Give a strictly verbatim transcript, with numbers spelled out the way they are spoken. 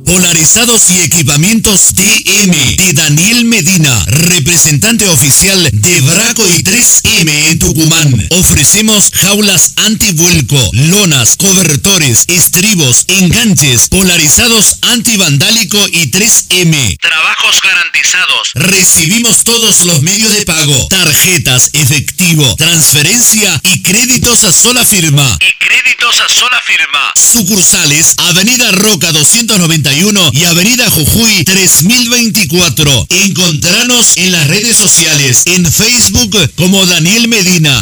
Polarizados y equipamientos D M de Daniel Medina, representante oficial de Braco y tres M en Tucumán. Ofrecemos jaulas antivuelco, lonas, cobertores, estribos, enganches, polarizados antivandálico y tres M. Trabajos garantizados. Recibimos todos los medios de pago, tarjetas, efectivo, transferencia y créditos a sola firma. Y créditos a sola firma. Sucursales: Avenida Roca doscientos noventa y uno y Avenida Jujuy tres mil veinticuatro. Encontranos en las redes sociales, en Facebook como Daniel Medina